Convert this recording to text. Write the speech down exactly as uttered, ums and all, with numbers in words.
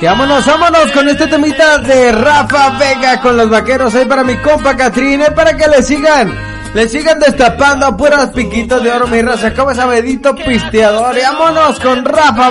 Y vámonos, vámonos con este temita de Rafa Vega con los vaqueros. Ahí para mi compa Catrine, para que le sigan, le sigan destapando puras piquitos de oro, mi raza. Como sabedito pisteador. Y vámonos con Rafa